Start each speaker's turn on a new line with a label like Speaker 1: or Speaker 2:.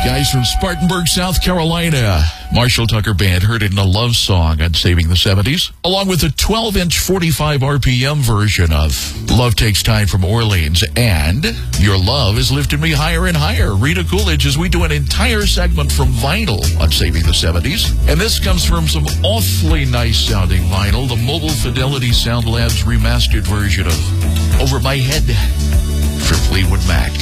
Speaker 1: Guys from Spartanburg, South Carolina. Marshall Tucker Band heard it in a love song on Saving the 70s, along with a 12-inch 45 RPM version of Love Takes Time from Orleans and Your Love Has Lifted Me Higher and Higher. Rita Coolidge, as we do an entire segment from vinyl on Saving the 70s. And this comes from some awfully nice sounding vinyl, the Mobile Fidelity Sound Labs remastered version of Over My Head for Fleetwood Mac.